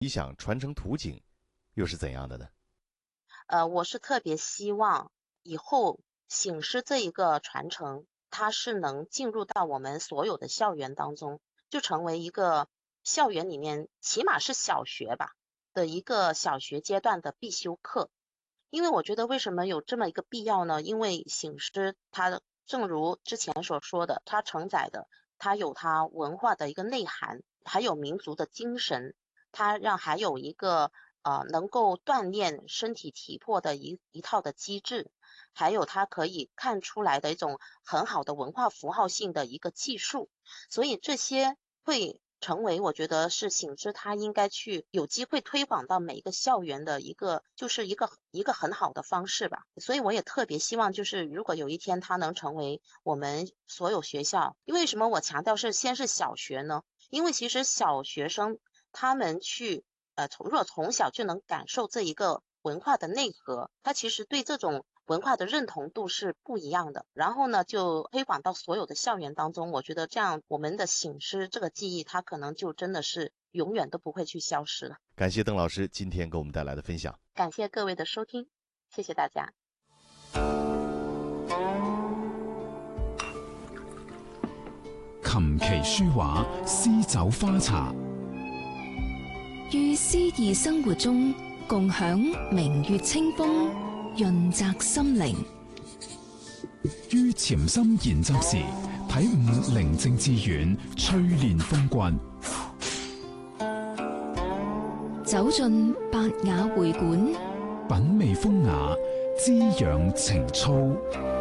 理想传承途径又是怎样的呢？ 我是特别希望以后醒狮这一个传承，它是能进入到我们所有的校园当中，就成为一个校园里面，起码是小学吧的一个小学阶段的必修课。因为我觉得为什么有这么一个必要呢？因为醒狮它正如之前所说的，它承载的它有它文化的一个内涵，还有民族的精神，它还有一个能够锻炼身体体魄的一套的机制，还有它可以看出来的一种很好的文化符号性的一个技术，所以这些会成为我觉得是醒狮它应该去有机会推广到每一个校园的一个就是一个很好的方式吧。所以我也特别希望就是如果有一天它能成为我们所有学校，因为什么我强调是先是小学呢？因为其实小学生他们去如果从小就能感受这一个文化的内核，他其实对这种文化的认同度是不一样的。然后呢，就推广到所有的校园当中，我觉得这样我们的醒狮这个记忆，它可能就真的是永远都不会去消失了。 感谢邓老师今天给我们带来的分享。 感謝各位的收聽，謝謝大家。 琴棋書畫詩酒花茶， 於詩意生活中共享明月清風，潤澤心靈。 於潛心研習時體悟寧靜致遠，淬煉風骨。 走進百雅會館， 品味風雅，滋養情操。